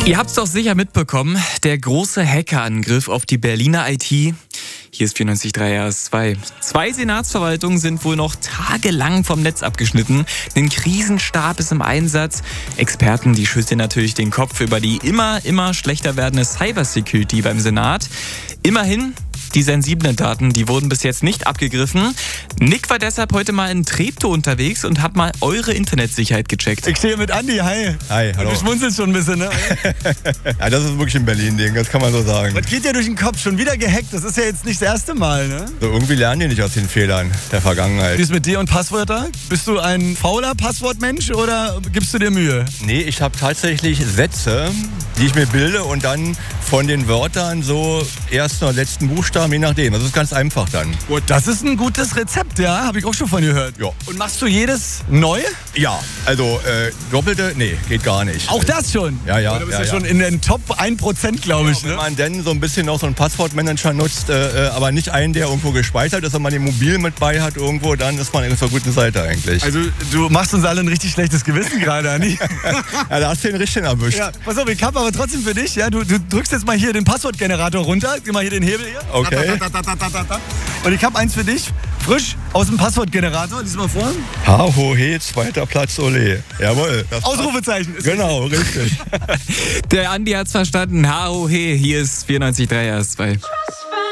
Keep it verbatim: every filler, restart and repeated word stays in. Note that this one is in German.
Ihr habt es doch sicher mitbekommen, der große Hackerangriff auf die Berliner I T. Hier ist vierundneunzig Komma drei R S zwei. Zwei Senatsverwaltungen sind wohl noch tagelang vom Netz abgeschnitten. Ein Krisenstab ist im Einsatz. Experten, die schütteln natürlich den Kopf über die immer, immer schlechter werdende Cybersecurity beim Senat. Immerhin, die sensiblen Daten, die wurden bis jetzt nicht abgegriffen. Nick war deshalb heute mal in Treptow unterwegs und hat mal eure Internetsicherheit gecheckt. Ich stehe mit Andi, hi. Hi, hallo. Du schmunzelst schon ein bisschen, ne? Ja, das ist wirklich ein Berlin-Ding, das kann man so sagen. Was geht dir durch den Kopf? Schon wieder gehackt? Das ist ja jetzt nicht das erste Mal, ne? So, irgendwie lernen die nicht aus den Fehlern der Vergangenheit. Wie ist mit dir und Passwörter? Bist du ein fauler Passwortmensch oder gibst du dir Mühe? Nee, ich habe tatsächlich Sätze, die ich mir bilde und dann von den Wörtern so ersten oder letzten Buchstaben, je nachdem. Das ist ganz einfach dann. Gut, das ist ein gutes Rezept, ja? Habe ich auch schon von gehört. Ja. Und machst du jedes neu? Ja, also äh, doppelte, nee, geht gar nicht. Auch das schon? Ja, ja. Du bist ja, ja, ja schon in den Top ein Prozent, glaube ich, Wenn ne? man denn so ein bisschen noch so einen Passwortmanager nutzt, äh, aber nicht einen, der irgendwo gespeichert ist, wenn man den mobil mit bei hat irgendwo, dann ist man auf der guten Seite eigentlich. Also du machst uns alle ein richtig schlechtes Gewissen gerade, Andi. Ja, da hast du den richtigen erwischt. Ja, pass auf, ich habe aber trotzdem für dich, ja, du, du drückst jetzt mal hier den Passwortgenerator runter, geh mal hier den Hebel hier. Okay. Ta, ta, ta, ta, ta, ta. Und ich habe eins für dich, frisch aus dem Passwortgenerator, lies mal vor. Ha, ho, he, zweiter Platz, ole. Jawohl. Das Ausrufezeichen. Ist genau, richtig. Der Andi hat's verstanden. Ha, ho, he, hier ist vierundneunzig Komma drei R S zwei.